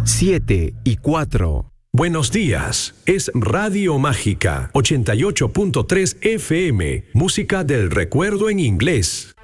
7 y 4. Buenos días, es Radio Mágica 88.3 FM, música del recuerdo en inglés.